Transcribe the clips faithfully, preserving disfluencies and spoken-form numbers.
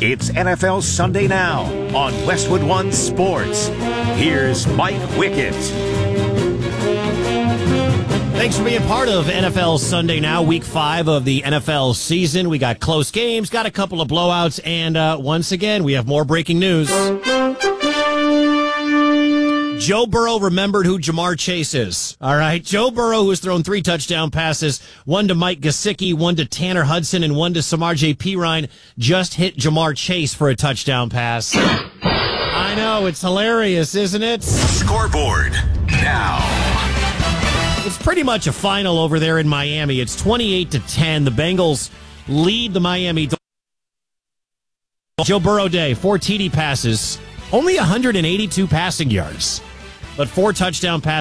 It's N F L Sunday Now on Westwood One Sports. Here's Mike Wickett. Thanks for being part of N F L Sunday Now, week five of the N F L season. We got close games, got a couple of blowouts, and uh, once again, we have more breaking news. Joe Burrow remembered who Ja'Marr Chase is. All right, Joe Burrow, who has thrown three touchdown passes, one to Mike Gesicki, one to Tanner Hudson, and one to Samaje Perine, just hit Ja'Marr Chase for a touchdown pass. I know, it's hilarious, isn't it? Scoreboard now. It's pretty much a final over there in Miami. It's twenty-eight to ten. The Bengals lead the Miami Dolphins. Joe Burrow Day, four T D passes, only one hundred eighty-two passing yards, but four touchdown passes.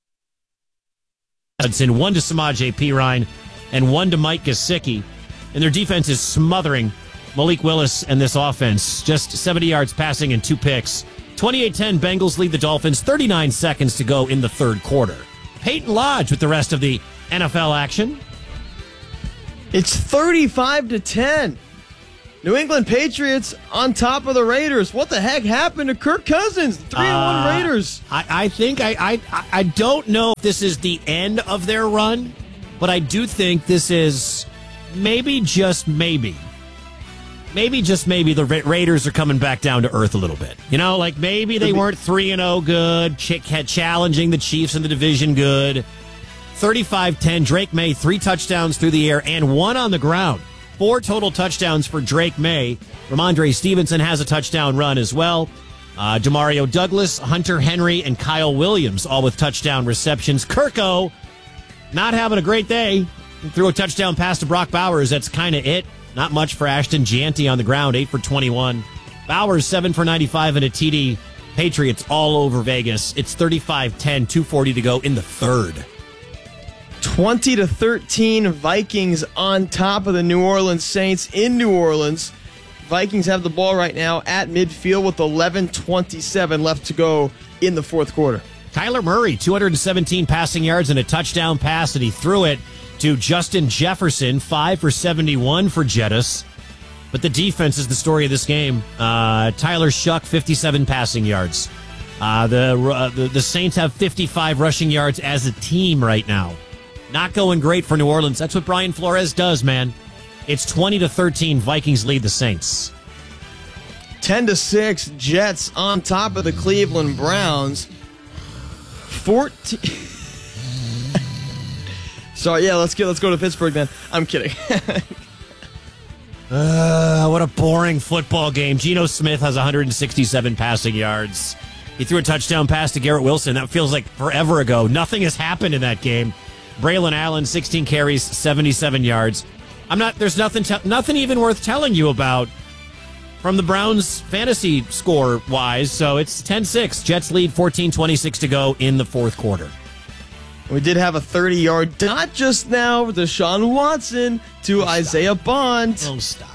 One to Samaje Perine and one to Mike Gesicki. And their defense is smothering Malik Willis and this offense. Just seventy yards passing and two picks. twenty-eight ten, Bengals lead the Dolphins. thirty-nine seconds to go in the third quarter. Peyton Lodge with the rest of the N F L action. It's thirty-five to ten. New England Patriots on top of the Raiders. What the heck happened to Kirk Cousins? three and one uh, Raiders. I, I think I, I I don't know if this is the end of their run, but I do think this is maybe just maybe. Maybe just maybe the Ra- Raiders are coming back down to earth a little bit. You know, like maybe they weren't three and oh good, ch- challenging the Chiefs in the division good. thirty-five ten, Drake May, three touchdowns through the air and one on the ground. Four total touchdowns for Drake May. Ramondre Stevenson has a touchdown run as well. Uh, Demario Douglas, Hunter Henry, and Kyle Williams, all with touchdown receptions. Kirko, not having a great day. Threw a touchdown pass to Brock Bowers. That's kind of it. Not much for Ashton Gianti on the ground, eight for twenty-one. Bowers, seven for ninety-five and a T D. Patriots all over Vegas. It's thirty-five ten, two forty to go in the third. twenty to thirteen, Vikings on top of the New Orleans Saints in New Orleans. Vikings have the ball right now at midfield with eleven twenty-seven left to go in the fourth quarter. Kyler Murray, two hundred seventeen passing yards and a touchdown pass, and he threw it to Justin Jefferson, five for seventy-one for Jettis. But the defense is the story of this game. Uh, Tyler Shuck, fifty-seven passing yards. Uh, the, uh, the the Saints have fifty-five rushing yards as a team right now. Not going great for New Orleans. That's what Brian Flores does, man. It's twenty to thirteen. Vikings lead the Saints. ten to six, Jets on top of the Cleveland Browns. fourteen Sorry, yeah, let's get let's go to Pittsburgh then. I'm kidding. uh, what a boring football game. Geno Smith has one hundred sixty-seven passing yards. He threw a touchdown pass to Garrett Wilson. That feels like forever ago. Nothing has happened in that game. Braylon Allen, sixteen carries, seventy-seven yards. I'm not. There's nothing. Te- nothing even worth telling you about from the Browns fantasy score wise. So it's ten six. Jets lead, fourteen twenty-six to go in the fourth quarter. We did have a thirty-yard dot just now with Deshaun Watson to oh, Isaiah Bond. Oh, stop.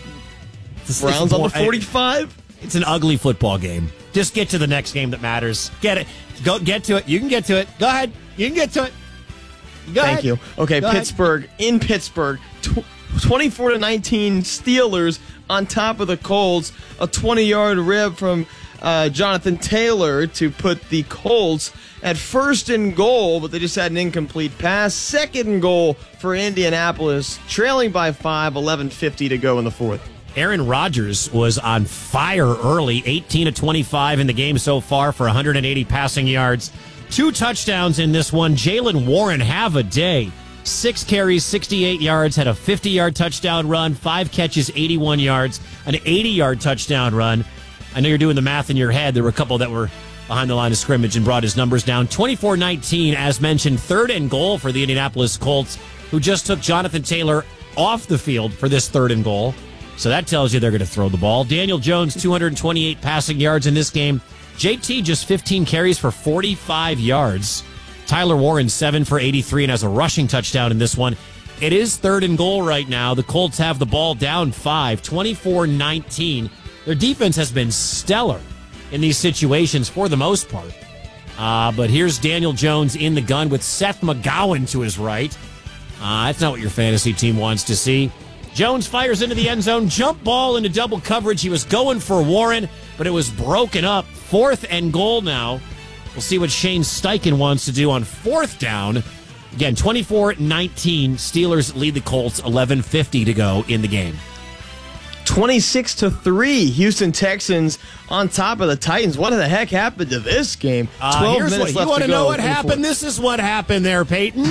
Browns on the forty-five. It's an ugly football game. Just get to the next game that matters. Get it. Go get to it. You can get to it. Go ahead. You can get to it. Go Thank ahead. you. Okay, Go Pittsburgh ahead. in Pittsburgh, twenty-four to nineteen Steelers on top of the Colts. A twenty-yard rib from uh, Jonathan Taylor to put the Colts at first and goal, but they just had an incomplete pass. Second and goal for Indianapolis, trailing by five, eleven fifty to go in the fourth. Aaron Rodgers was on fire early, eighteen to twenty-five in the game so far for one hundred eighty passing yards. Two touchdowns in this one. Jaylen Warren, have a day. Six carries, sixty-eight yards, had a fifty-yard touchdown run, five catches, eighty-one yards, an eighty-yard touchdown run. I know you're doing the math in your head. There were a couple that were behind the line of scrimmage and brought his numbers down. twenty-four nineteen, as mentioned, third and goal for the Indianapolis Colts, who just took Jonathan Taylor off the field for this third and goal. So that tells you they're going to throw the ball. Daniel Jones, two hundred twenty-eight passing yards in this game. J T just fifteen carries for forty-five yards. Tyler Warren, seven for eighty-three and has a rushing touchdown in this one. It is third and goal right now. The Colts have the ball down five, twenty-four nineteen. Their defense has been stellar in these situations for the most part. Uh, but here's Daniel Jones in the gun with Seth McGowan to his right. Uh, that's not what your fantasy team wants to see. Jones fires into the end zone, jump ball into double coverage. He was going for Warren, but it was broken up. Fourth and goal now. We'll see what Shane Steichen wants to do on fourth down. Again, twenty-four nineteen. Steelers lead the Colts, eleven fifty to go in the game. twenty-six to three. Houston Texans on top of the Titans. What the heck happened to this game? Uh, twelve here's minutes what, left you want to to go know what in the happened? fourth. This is what happened there, Peyton.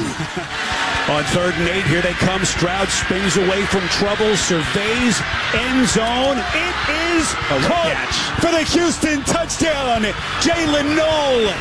On third and eight, here they come. Stroud spins away from trouble, surveys end zone. It is caught for the Houston touchdown. Jalen Noel.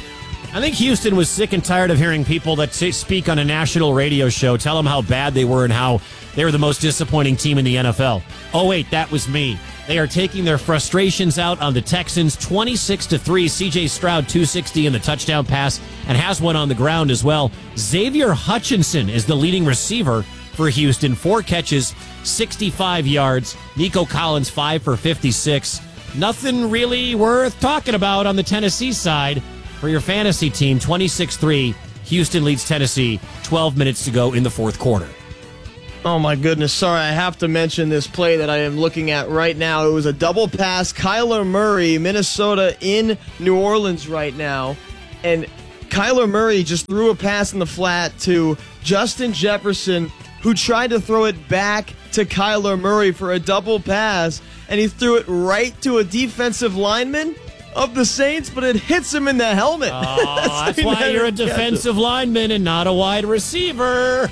I think Houston was sick and tired of hearing people that t- speak on a national radio show tell them how bad they were and how they were the most disappointing team in the N F L. Oh, wait, that was me. They are taking their frustrations out on the Texans, twenty-six to three. C J Stroud, two sixty in the touchdown pass, and has one on the ground as well. Xavier Hutchinson is the leading receiver for Houston. Four catches, sixty-five yards. Nico Collins, five for fifty-six. Nothing really worth talking about on the Tennessee side for your fantasy team. Twenty-six three. Houston leads Tennessee. twelve minutes to go in the fourth quarter. Oh, my goodness. Sorry, I have to mention this play that I am looking at right now. It was a double pass. Kyler Murray, Minnesota in New Orleans right now. And Kyler Murray just threw a pass in the flat to Justin Jefferson, who tried to throw it back to Kyler Murray for a double pass. And he threw it right to a defensive lineman of the Saints, but it hits him in the helmet. Oh, that's why you're a defensive lineman and not a wide receiver.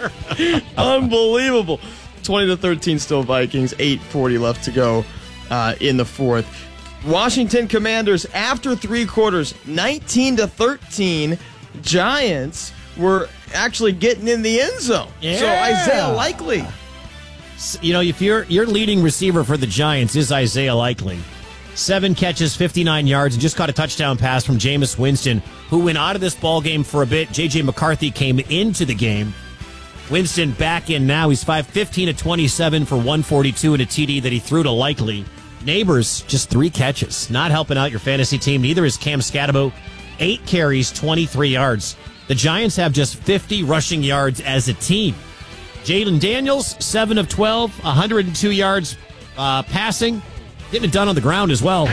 Unbelievable. twenty to thirteen still Vikings. eight forty left to go uh, in the fourth. Washington Commanders, after three quarters, nineteen to thirteen. Giants were actually getting in the end zone. Yeah. So Isaiah Likely. You know, if your your leading receiver for the Giants is Isaiah Likely, seven catches, fifty-nine yards, and just caught a touchdown pass from Jameis Winston, who went out of this ball game for a bit. J J McCarthy came into the game. Winston back in now. He's five fifteen to twenty-seven for one forty-two and a T D that he threw to Likely. Neighbors, just three catches. Not helping out your fantasy team. Neither is Cam Scatabo. Eight carries, twenty-three yards. The Giants have just fifty rushing yards as a team. Jaden Daniels, seven of twelve, one hundred two yards uh, passing. Getting it done on the ground as well.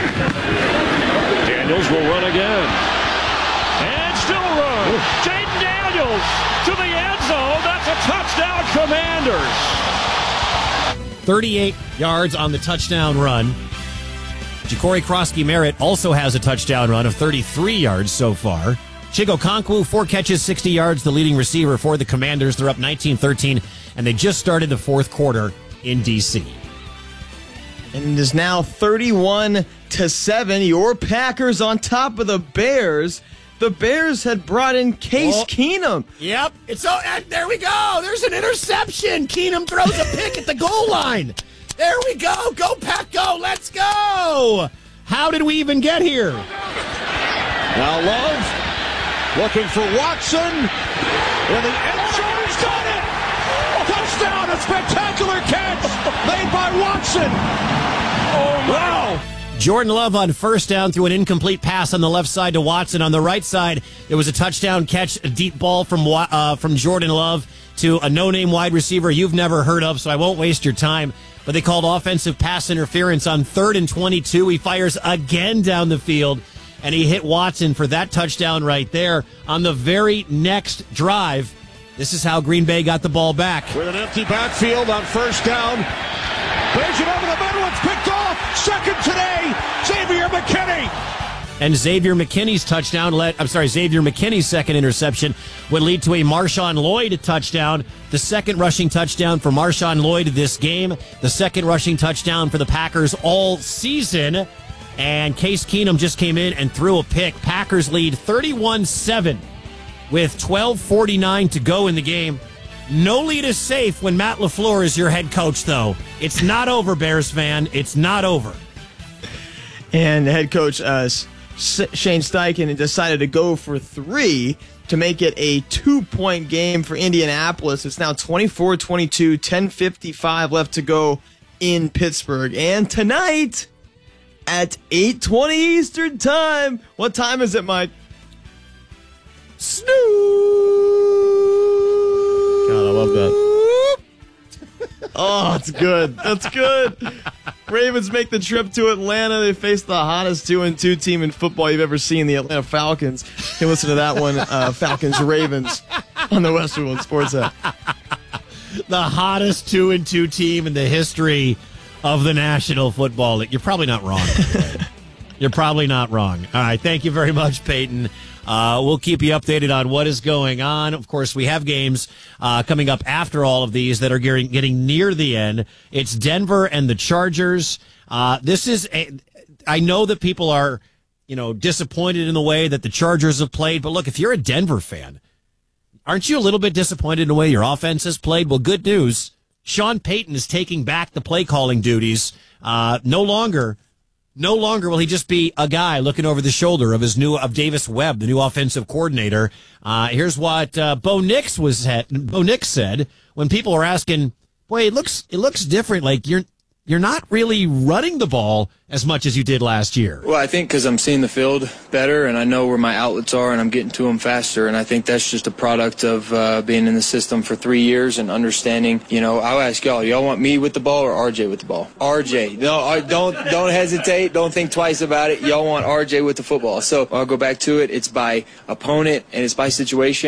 Daniels will run again. And still run. Jaden Daniels to the end zone. That's a touchdown, Commanders. thirty-eight yards on the touchdown run. Ja'Cory Krosky-Merritt also has a touchdown run of thirty-three yards so far. Chigo Okonkwo, four catches, sixty yards, the leading receiver for the Commanders. They're up nineteen thirteen, and they just started the fourth quarter in D C. And it is now thirty-one to seven. Your Packers on top of the Bears. The Bears had brought in Case Oh. Keenum. Yep. It's oh, and there we go. There's an interception. Keenum throws a pick at the goal line. There we go. Go, Pack, go. Let's go. How did we even get here? Now Love looking for Watson. In the end zone, he's got it. Touchdown. A spectacular catch made by Watson. Oh, wow. Jordan Love on first down threw an incomplete pass on the left side to Watson. On the right side, there was a touchdown catch, a deep ball from uh, from Jordan Love to a no-name wide receiver you've never heard of, so I won't waste your time. But they called offensive pass interference on third and twenty-two. He fires again down the field, and he hit Watson for that touchdown right there. On the very next drive, this is how Green Bay got the ball back. With an empty backfield on first down. Plays it over the middle. It's picked off. Second today, Xavier McKinney. And Xavier McKinney's touchdown led, I'm sorry, Xavier McKinney's second interception would lead to a Marshawn Lloyd touchdown. The second rushing touchdown for Marshawn Lloyd this game. The second rushing touchdown for the Packers all season. And Case Keenum just came in and threw a pick. Packers lead thirty-one seven with twelve forty-nine to go in the game. No lead is safe when Matt LaFleur is your head coach, though. It's not over, Bears fan. It's not over. And head coach uh, S- Shane Steichen decided to go for three to make it a two-point game for Indianapolis. It's now twenty-four twenty-two, ten fifty-five left to go in Pittsburgh. And tonight at eight twenty Eastern Time, what time is it, Mike? Snoo! God, I love that. Oh, it's good. That's good. Ravens make the trip to Atlanta. They face the hottest two and two team in football you've ever seen, the Atlanta Falcons. You can listen to that one, uh, Falcons-Ravens, on the Westwood One Sports app. The hottest two and two team in the history of the National Football League. You're probably not wrong. You're probably not wrong. All right, thank you very much, Peyton. Uh, we'll keep you updated on what is going on. Of course, we have games uh, coming up after all of these that are getting, getting near the end. It's Denver and the Chargers. Uh, this is a, I know that people are, you know, disappointed in the way that the Chargers have played. But look, if you're a Denver fan, aren't you a little bit disappointed in the way your offense has played? Well, good news. Sean Payton is taking back the play calling duties. Uh, no longer. No longer will he just be a guy looking over the shoulder of his new of Davis Webb, the new offensive coordinator. Uh, here's what uh, Bo Nix was Bo Nix said when people were asking, "Boy, it looks it looks different. Like you're you're not really running the ball as much as you did last year." Well, I think because I'm seeing the field better and I know where my outlets are and I'm getting to them faster. And I think that's just a product of uh, being in the system for three years and understanding, you know, I'll ask y'all, y'all want me with the ball or R J with the ball? R J. No, don't, don't hesitate. Don't think twice about it. Y'all want R J with the football. So I'll go back to it. It's by opponent and it's by situation.